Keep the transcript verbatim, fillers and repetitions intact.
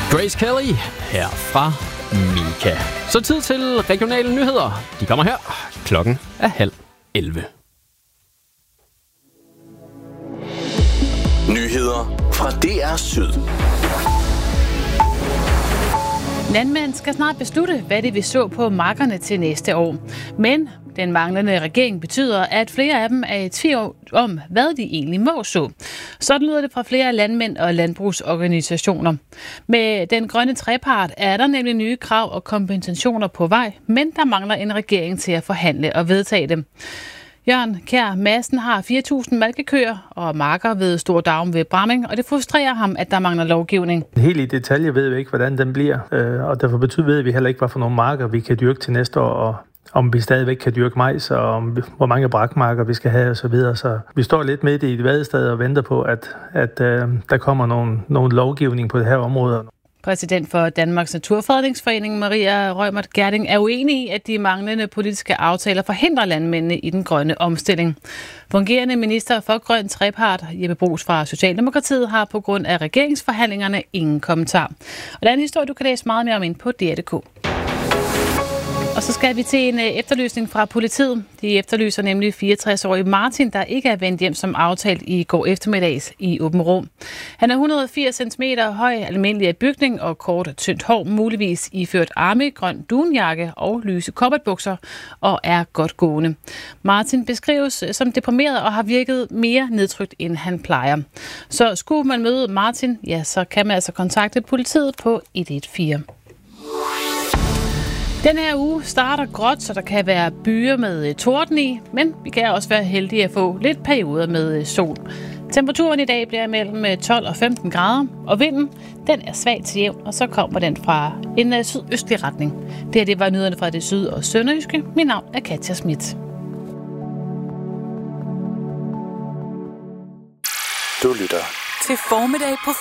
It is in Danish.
Grace Kelly her fra Mika. Så tid til regionale nyheder. De kommer her. Klokken er halv elleve. Nyheder fra D R Syd. Landmænd skal snart beslutte, hvad de vil så på markerne til næste år. Men den manglende regering betyder, at flere af dem er i tvivl om, hvad de egentlig må så. Sådan lyder det fra flere landmænd og landbrugsorganisationer. Med den grønne trepart er der nemlig nye krav og kompensationer på vej, men der mangler en regering til at forhandle og vedtage dem. Jørgen Kjær Madsen har fire tusind malkekøer og marker ved Stor Daum ved Bramming, og det frustrerer ham, at der mangler lovgivning. Helt i detalje ved vi ikke, hvordan den bliver, og derfor betyder ved vi heller ikke, hvad for nogle marker vi kan dyrke til næste år, og om vi stadigvæk kan dyrke majs, og om vi, hvor mange brakmarker vi skal have osv. Så, så vi står lidt midt i et vadested og venter på, at, at øh, der kommer nogle, nogle lovgivning på det her område. Præsident for Danmarks Naturfredningsforening, Maria Reumert Gjerding, er uenig i, at de manglende politiske aftaler forhindrer landmændene i den grønne omstilling. Fungerende minister for grøn trepart, Jeppe Bruus fra Socialdemokratiet, har på grund af regeringsforhandlingerne ingen kommentar. Og der er en historie, du kan læse meget mere om ind på D R punktum d k. Og så skal vi til en efterlysning fra politiet. De efterlyser nemlig fireogtres-årige Martin, der ikke er vendt hjem som aftalt i går eftermiddags i Åben Rum. Han er et hundrede og firs centimeter høj, almindelig af bygning og kort tyndt hår, muligvis iført arme, grøn dunjakke og lyse koppertbukser og er godt gående. Martin beskrives som deprimeret og har virket mere nedtrykt, end han plejer. Så skulle man møde Martin, ja, så kan man altså kontakte politiet på et et fire. Den her uge starter gråt, så der kan være byer med torden i, men vi kan også være heldige at få lidt perioder med sol. Temperaturen i dag bliver mellem tolv og femten grader, og vinden den er svag til jævn, og så kommer den fra en sydøstlig retning. Det her det var nyhederne fra det syd- og sønderjyske. Mit navn er Katja Schmidt. Du lytter til formiddag på